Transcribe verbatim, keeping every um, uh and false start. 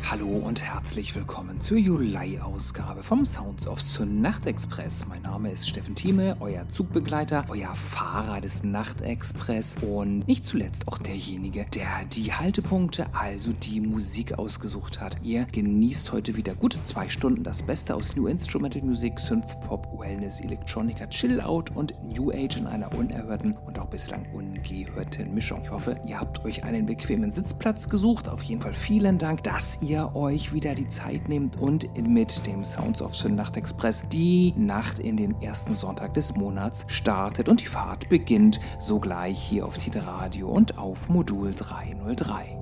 Hallo und herzlich willkommen zur Juli-Ausgabe vom Sounds of Sun Nachtexpress. Mein Name ist Steffen Thieme, euer Zugbegleiter, euer Fahrer des Nachtexpress und nicht zuletzt auch derjenige, der die Haltepunkte, also die Musik ausgesucht hat. Ihr genießt heute wieder gute zwei Stunden das Beste aus New Instrumental Music, Synth Pop, Wellness, Electronica, Chill Out und New Age in einer unerhörten und auch bislang ungehörten Mischung. Ich hoffe, ihr habt euch einen bequemen Sitzplatz gesucht. Auf jeden Fall vielen Dank, dass ihr ihr euch wieder die Zeit nehmt und mit dem Sounds of Sun Nachtexpress die Nacht in den ersten Sonntag des Monats startet und die Fahrt beginnt sogleich hier auf Tide Radio und auf Modul dreihundertdrei.